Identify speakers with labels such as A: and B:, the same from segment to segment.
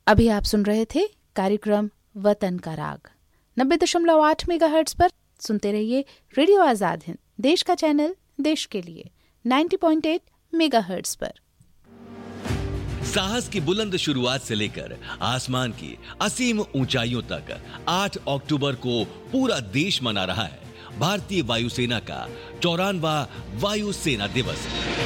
A: अभी आप सुन रहे थे कार्यक्रम वतन का राग 90.8 मेगाहर्ट्ज पर। सुनते रहिए रेडियो आजाद हिंद, देश का चैनल, देश के लिए 90.8 मेगाहर्ट्ज पर।
B: साहस की बुलंद शुरुआत से लेकर आसमान की असीम ऊंचाइयों तक 8 अक्टूबर को पूरा देश मना रहा है भारतीय वायुसेना का 94वां वायुसेना दिवस।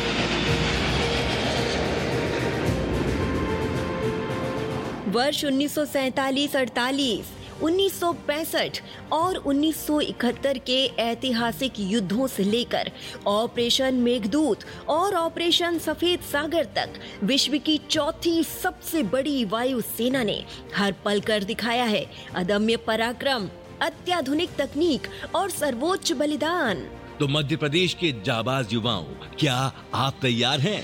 C: वर्ष 1947-48, 1965 और 1971 के ऐतिहासिक युद्धों से लेकर ऑपरेशन मेघदूत और ऑपरेशन सफेद सागर तक विश्व की चौथी सबसे बड़ी वायुसेना ने हर पल कर दिखाया है अदम्य पराक्रम, अत्याधुनिक तकनीक और सर्वोच्च बलिदान।
B: तो मध्य प्रदेश के जाबाज युवाओं, क्या आप तैयार हैं?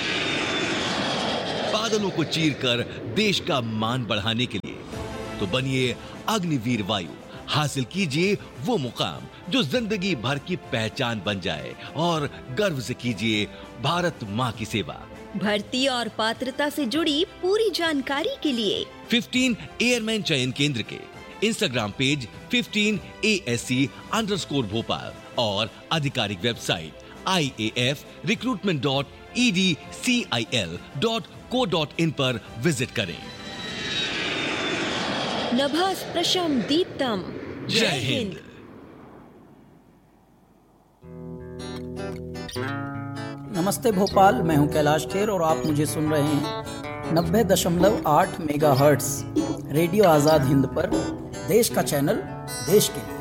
B: बादलों को चीरकर देश का मान बढ़ाने के लिए तो बनिए अग्निवीर वायु, हासिल कीजिए वो मुकाम जो जिंदगी भर की पहचान बन जाए और गर्व से कीजिए भारत माँ की सेवा।
C: भर्ती और पात्रता से जुड़ी पूरी जानकारी के लिए
B: 15 एयरमैन चयन केंद्र के इंस्टाग्राम पेज 15 ASC_भोपाल और आधिकारिक वेबसाइट iaf.recruitment.edcil.co.in पर विजिट करें।
C: नभः स्पृशं दीप्तम।
B: जय हिंद।
D: नमस्ते भोपाल, मैं हूं कैलाश खेर और आप मुझे सुन रहे हैं 90.8 मेगाहर्ट्ज रेडियो आजाद हिंद पर, देश का चैनल, देश के लिए।